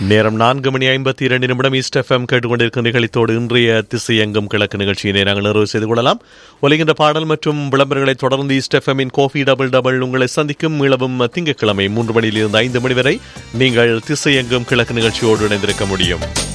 நேரம் 4:52 east FM கேட்டுக்கொண்டிருக்கிற நிகழ்ச்சியோடு இன்றைய திசையெங்கும் கிழக்கு நிகழ்ச்சியினை நாங்கள் நிறைவு செய்து கொள்ளலாம். ஒலிகின்ற பாடல் மற்றும் விளம்பரங்களை தொடர்ந்து ஈஸ்ட் எஃப்எம்மின் கோஃபி டபுள் டபுள் உங்களை சந்திக்கும். இளவும் திங்கட்கிழமை 3 மணியிலிருந்து 5 மணி வரை நீங்கள் திசையெங்கும் கிழக்கு நிகழ்ச்சியோடு இணைந்திருக்க முடியும்.